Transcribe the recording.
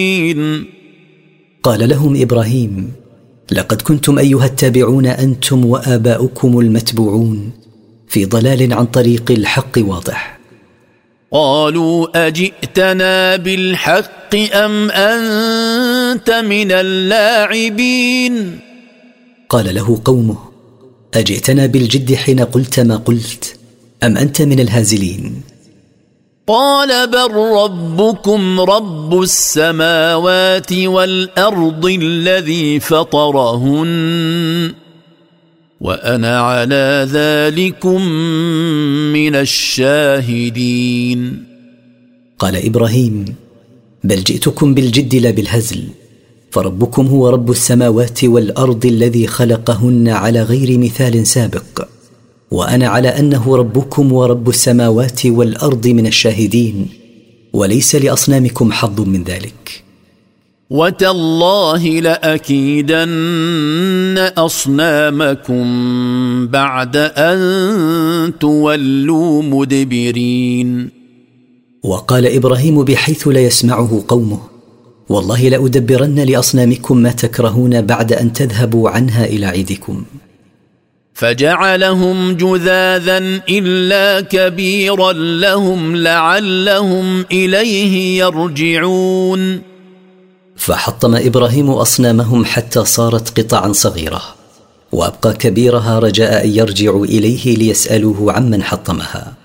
قال لهم إبراهيم: لقد كنتم أيها التابعون أنتم وآباؤكم المتبوعون في ضلال عن طريق الحق واضح. قالوا: أجئتنا بالحق أم أنت من اللاعبين؟ قال له قومه: أجئتنا بالجد حين قلت ما قلت أم أنت من الهازلين؟ قال: بل ربكم رب السماوات والأرض الذي فطرهن وأنا على ذلكم من الشاهدين. قال إبراهيم: بل جئتكم بالجد لا بالهزل، فربكم هو رب السماوات والأرض الذي خلقهن على غير مثال سابق، وأنا على أنه ربكم ورب السماوات والأرض من الشاهدين، وليس لأصنامكم حظ من ذلك. وتالله لأكيدن أصنامكم بعد أن تولوا مدبرين. وقال إبراهيم بحيث لا يسمعه قومه: والله لأدبرن لأصنامكم ما تكرهون بعد أن تذهبوا عنها إلى عيدكم. فجعلهم جذاذا إلا كبيرا لهم لعلهم إليه يرجعون. فحطم إبراهيم أصنامهم حتى صارت قطعا صغيرة، وأبقى كبيرها رجاء أن يرجعوا إليه ليسألوه عمن حطمها.